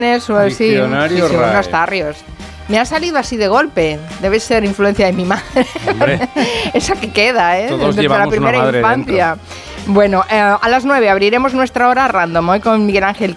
Sí, unos tarrios. Me ha salido así de golpe. Debe ser influencia de mi madre. Esa que queda, desde la primera infancia. Bueno, a las 9 abriremos nuestra hora random hoy con Miguel Ángel